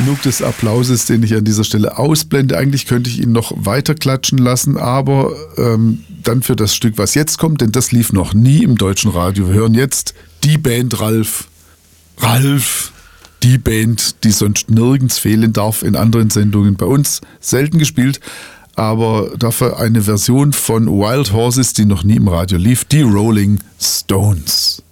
genug des Applauses, den ich an dieser Stelle ausblende. Eigentlich könnte ich ihn noch weiter klatschen lassen, aber dann für das Stück, was jetzt kommt, denn das lief noch nie im deutschen Radio. Wir hören jetzt die Band Ralf. Ralf, die Band, die sonst nirgends fehlen darf in anderen Sendungen. Bei uns selten gespielt, aber dafür eine Version von Wild Horses, die noch nie im Radio lief, die Rolling Stones.